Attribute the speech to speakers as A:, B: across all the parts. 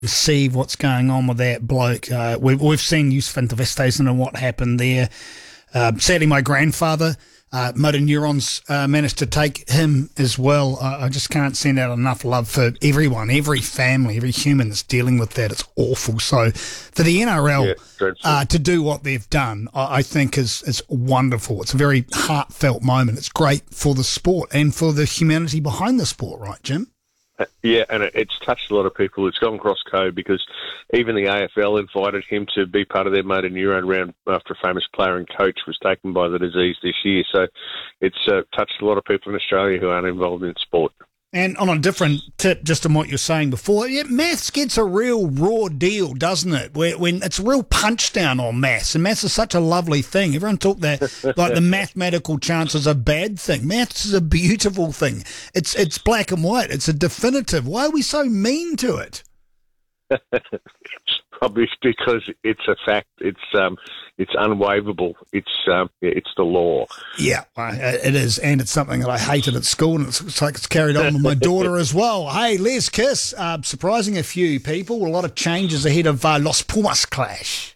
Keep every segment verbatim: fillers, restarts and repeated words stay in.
A: receive what's going on with that bloke. Uh, we've, we've seen Yusuf Intervestezen and what happened there. Uh, sadly, my grandfather, uh, motor neurons, uh, managed to take him as well. I, I just can't send out enough love for everyone, every family, every human that's dealing with that. It's awful. So for the N R L
B: yeah,
A: uh, to do what they've done, I, I think is, is wonderful. It's a very heartfelt moment. It's great for the sport and for the humanity behind the sport, right, Jim?
B: Yeah, and it, it's touched a lot of people. It's gone cross-code because even the A F L invited him to be part of their motor neuron round after a famous player and coach was taken by the disease this year. So it's uh, touched a lot of people in Australia who aren't involved in sport.
A: And on a different tip, just on what you're saying before, yeah, maths gets a real raw deal, doesn't it? Where, when it's a real punch down on maths, and maths is such a lovely thing. Everyone talk that like the mathematical chance is a bad thing. Maths is a beautiful thing. It's it's black and white. It's a definitive. Why are we so mean to it?
B: It's probably because it's a fact. It's um, it's unwaverable. It's um, it's the law.
A: Yeah, it is, and it's something that I hated at school, and it's, it's like it's carried on with my daughter as well. Hey, Les Kiss, uh, surprising a few people. A lot of changes ahead of uh, Los Pumas clash.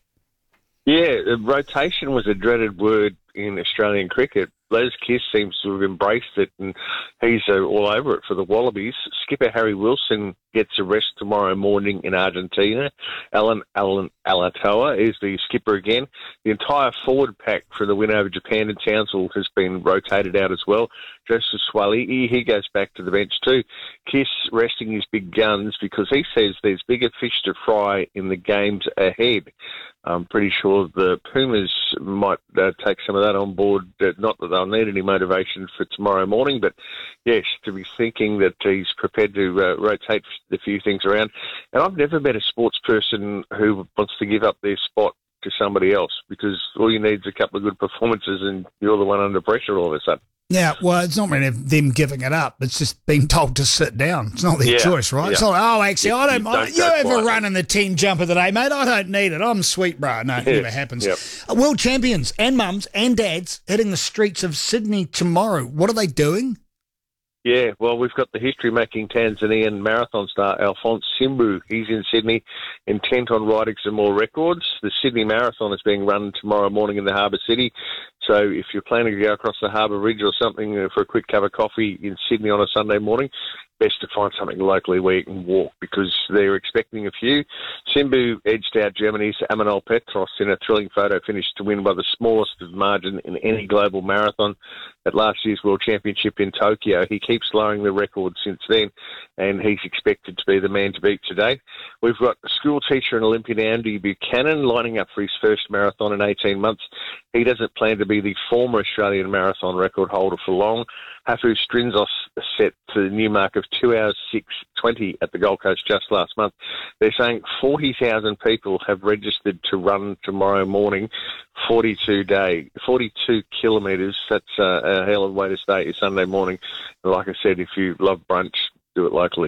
B: Yeah, rotation was a dreaded word in Australian cricket. Les Kiss seems to have embraced it, and he's uh, all over it for the Wallabies. Skipper Harry Wilson gets a rest tomorrow morning in Argentina. Alan Alan Alatoa is the skipper again. The entire forward pack for the win over Japan in Townsville has been rotated out as well. Joseph Swally, he, he goes back to the bench too. Kiss resting his big guns because he says there's bigger fish to fry in the games ahead. I'm pretty sure the Pumas might uh, take some of that on board. Uh, not that they'll need any motivation for tomorrow morning, but yes, to be thinking that he's prepared to uh, rotate a few things around. And I've never met a sports person who wants to give up their spot to somebody else because all you need is a couple of good performances and you're the one under pressure all of a sudden.
A: Yeah, well, it's not really them giving it up. It's just being told to sit down. It's not their
B: yeah,
A: choice, right?
B: Yeah.
A: It's not, oh, actually, I don't,
B: you
A: I,
B: don't
A: you have
B: quietly.
A: a run in the ten jumper today, mate. I don't need it. I'm sweet, bro. No, it
B: Yeah,
A: never happens.
B: yep.
A: Uh, World champions and mums and dads hitting the streets of Sydney tomorrow. What are they doing?
B: Yeah, well, we've got the history-making Tanzanian marathon star Alphonse Simbu. He's in Sydney, intent on writing some more records. The Sydney Marathon is being run tomorrow morning in the Harbour City. So if you're planning to go across the Harbour Ridge or something uh, for a quick cup of coffee in Sydney on a Sunday morning, best to find something locally where you can walk because they're expecting a few. Simbu edged out Germany's Emanuel Petros in a thrilling photo finish to win by the smallest margin in any global marathon at last year's World Championship in Tokyo. He keeps lowering the record since then, and he's expected to be the man to beat today. We've got school teacher and Olympian Andy Buchanan lining up for his first marathon in eighteen months. He doesn't plan to be the former Australian marathon record holder for long. Hafu Strinzos set the new mark of two hours six twenty at the Gold Coast just last month. They're saying forty thousand people have registered to run tomorrow morning, forty-two day, forty-two kilometres. That's uh, a hell of a way to start your Sunday morning. And like I said, if you love brunch, do it locally.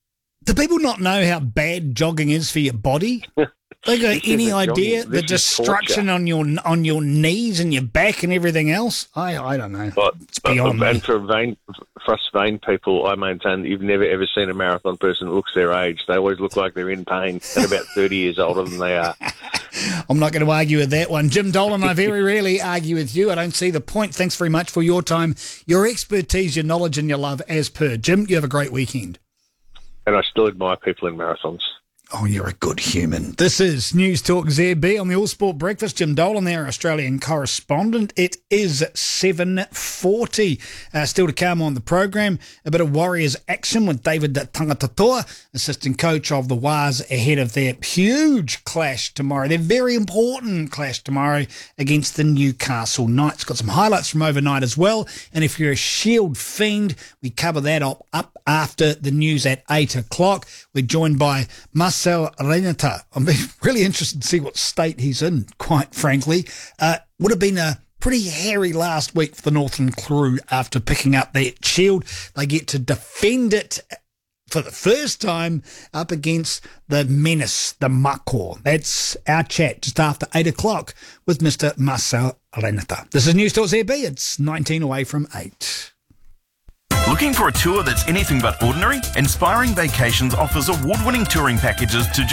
A: Do people not know how bad jogging is for your body? They got any idea
B: jogging.
A: the
B: This is
A: destruction
B: torture.
A: on your on your knees and your back and everything else? I I don't know.
B: But,
A: It's beyond
B: but,
A: me.
B: and for vain, for us vain people, I maintain that you've never ever seen a marathon person that looks their age. They always look like they're in pain and about thirty years older than they are.
A: I'm not going to argue with that one. Jim Dolan, I very rarely argue with you. I don't see the point. Thanks very much for your time, your expertise, your knowledge and your love as per. Jim, you have a great weekend.
B: And I still admire people in marathons.
A: Oh, you're a good human. This is News Talk Z B on the All Sport Breakfast. Jim Dolan there, Australian correspondent. It is seven forty. Uh, still to come on the program, a bit of Warriors action with David Tangatoa, assistant coach of the Waz, ahead of their huge clash tomorrow. Their very important clash tomorrow against the Newcastle Knights. Got some highlights from overnight as well. And if you're a Shield fiend, we cover that up, up after the news at eight o'clock. We're joined by Marcel Renata. I'm really interested to see what state he's in, quite frankly. Uh, would have been a pretty hairy last week for the Northern crew after picking up that Shield. They get to defend it for the first time up against the menace, the Mako. That's our chat just after eight o'clock with Mister Marcel Renata. This is News Talk Z B. It's nineteen away from eight.
C: Looking for a tour that's anything but ordinary? Inspiring Vacations offers award-winning touring packages to